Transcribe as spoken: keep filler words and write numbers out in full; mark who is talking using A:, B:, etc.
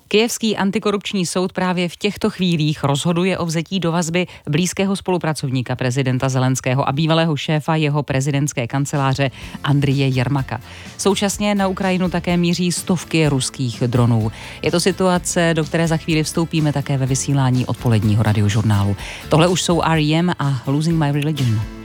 A: Kyjevský antikorupční soud právě v těchto chvílích rozhoduje o vzetí do vazby blízkého spolupracovníka prezidenta Zelenského a bývalého šéfa jeho prezidentské kanceláře Andrije Jermaka. Současně na Ukrajinu také míří stovky ruských dronů. Je to situace, do které za chvíli vstoupíme také ve vysílání odpoledního radiožurnálu. Tohle už jsou R E M a Losing My Religion.